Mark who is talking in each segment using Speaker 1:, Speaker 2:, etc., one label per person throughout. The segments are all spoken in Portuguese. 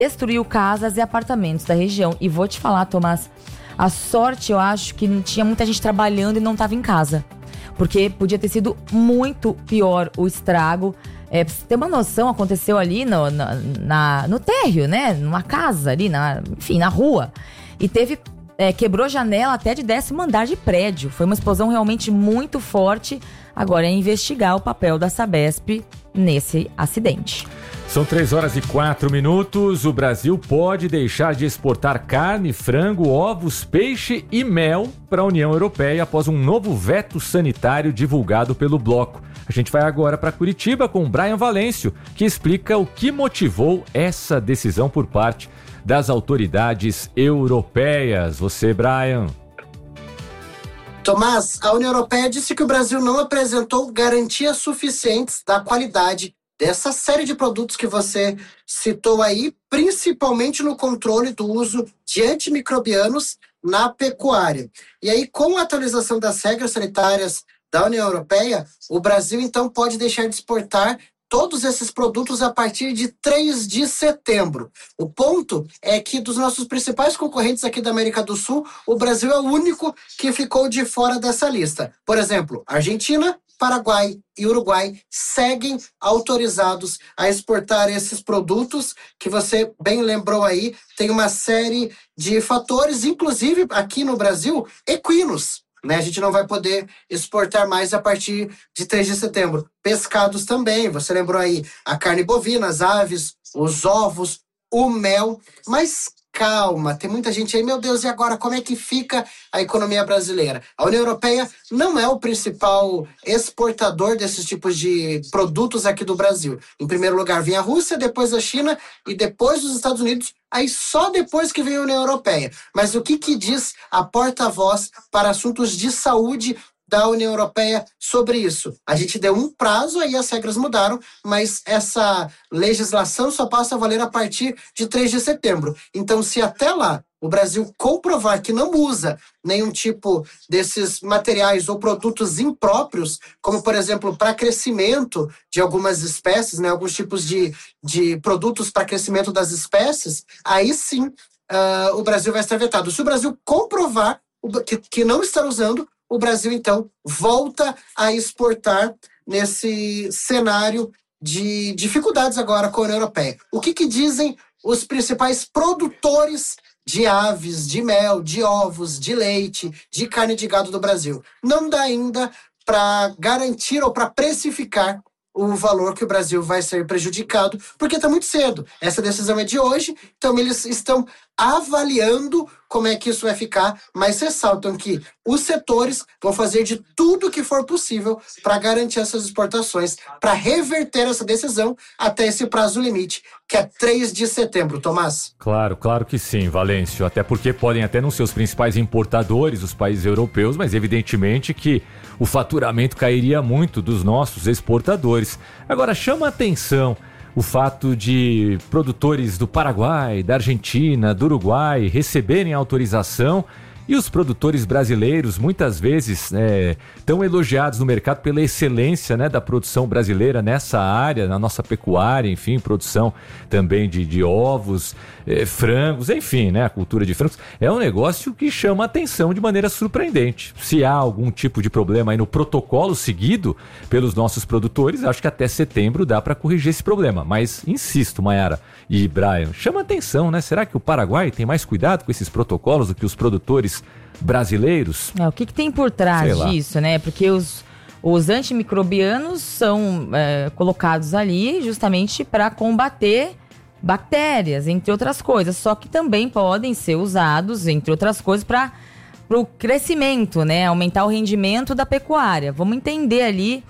Speaker 1: destruiu casas e apartamentos da região. E vou te falar, Tomás, a sorte, eu acho que não tinha muita gente trabalhando e não estava em casa. Porque podia ter sido muito pior o estrago. Pra você ter uma noção, aconteceu ali no térreo, né? Numa casa ali, na rua. E quebrou janela até de 10º andar de prédio. Foi uma explosão realmente muito forte. Agora é investigar o papel da Sabesp nesse acidente.
Speaker 2: São 3h04. O Brasil pode deixar de exportar carne, frango, ovos, peixe e mel para a União Europeia após um novo veto sanitário divulgado pelo bloco. A gente vai agora para Curitiba com o Brian Valêncio, que explica o que motivou essa decisão por parte das autoridades europeias. Você, Brian.
Speaker 3: Tomás, a União Europeia disse que o Brasil não apresentou garantias suficientes da qualidade dessa série de produtos que você citou aí, principalmente no controle do uso de antimicrobianos na pecuária. E aí, com a atualização das regras sanitárias da União Europeia, o Brasil, então, pode deixar de exportar todos esses produtos a partir de 3 de setembro. O ponto é que dos nossos principais concorrentes aqui da América do Sul, o Brasil é o único que ficou de fora dessa lista. Por exemplo, Argentina, Paraguai e Uruguai seguem autorizados a exportar esses produtos que você bem lembrou aí. Tem uma série de fatores, inclusive aqui no Brasil, equinos. A gente não vai poder exportar mais a partir de 3 de setembro. Pescados também, você lembrou aí a carne bovina, as aves, os ovos, o mel. Mas calma, tem muita gente aí, meu Deus, e agora como é que fica a economia brasileira? A União Europeia não é o principal exportador desses tipos de produtos aqui do Brasil. Em primeiro lugar vem a Rússia, depois a China e depois os Estados Unidos, aí só depois que vem a União Europeia. Mas o que diz a porta-voz para assuntos de saúde da União Europeia sobre isso? A gente deu um prazo, aí as regras mudaram, mas essa legislação só passa a valer a partir de 3 de setembro. Então, se até lá o Brasil comprovar que não usa nenhum tipo desses materiais ou produtos impróprios, como, por exemplo, para crescimento de algumas espécies, alguns tipos de produtos para crescimento das espécies, aí sim o Brasil vai estar vetado. Se o Brasil comprovar que não está usando, o Brasil, então, volta a exportar nesse cenário de dificuldades agora com a União Europeia. O que dizem os principais produtores de aves, de mel, de ovos, de leite, de carne de gado do Brasil? Não dá ainda para garantir ou para precificar o valor que o Brasil vai ser prejudicado, porque está muito cedo. Essa decisão é de hoje, então eles estão avaliando como é que isso vai ficar, mas ressaltam que os setores vão fazer de tudo que for possível para garantir essas exportações, para reverter essa decisão até esse prazo limite, que é 3 de setembro, Tomás.
Speaker 2: Claro que sim, Valêncio, até porque podem até não ser os principais importadores, os países europeus, mas evidentemente que o faturamento cairia muito dos nossos exportadores. Agora, chama a atenção o fato de produtores do Paraguai, da Argentina, do Uruguai receberem autorização e os produtores brasileiros muitas vezes tão elogiados no mercado pela excelência da produção brasileira nessa área, na nossa pecuária, enfim, produção também de ovos, frangos, enfim, a cultura de frangos. É um negócio que chama a atenção de maneira surpreendente. Se há algum tipo de problema aí no protocolo seguido pelos nossos produtores, acho que até setembro dá para corrigir esse problema. Mas, insisto, Mayara e Brian, chama a atenção, Será que o Paraguai tem mais cuidado com esses protocolos do que os produtores brasileiros?
Speaker 1: O que tem por trás disso, Porque os antimicrobianos são colocados ali justamente para combater bactérias, entre outras coisas. Só que também podem ser usados, entre outras coisas, para o crescimento, aumentar o rendimento da pecuária. Vamos entender ali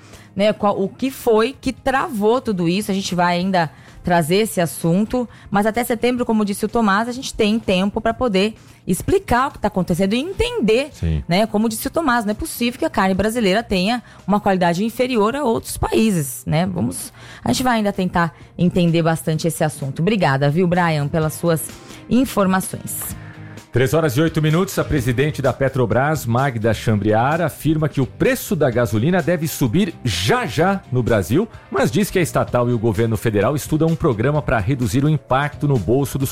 Speaker 1: o que foi que travou tudo isso. A gente vai ainda trazer esse assunto, mas até setembro, como disse o Tomás, a gente tem tempo para poder explicar o que está acontecendo e entender, como disse o Tomás, não é possível que a carne brasileira tenha uma qualidade inferior a outros países, a gente vai ainda tentar entender bastante esse assunto. Obrigada, viu, Brian, pelas suas informações.
Speaker 2: 3h08, a presidente da Petrobras, Magda Chambriard, afirma que o preço da gasolina deve subir já no Brasil, mas diz que a estatal e o governo federal estudam um programa para reduzir o impacto no bolso dos